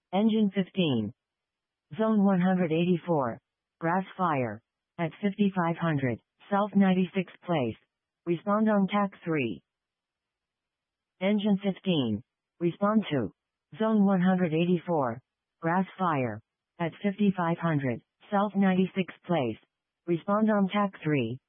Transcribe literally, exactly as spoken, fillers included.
Engine fifteen. Zone one hundred eighty-four. Brass fire. At fifty-five hundred, South ninety-sixth place. Respond on T A C three. Engine fifteen. Respond to. Zone one hundred eighty-four. Brass fire. At fifty-five hundred, South ninety-sixth place. Respond on T A C three.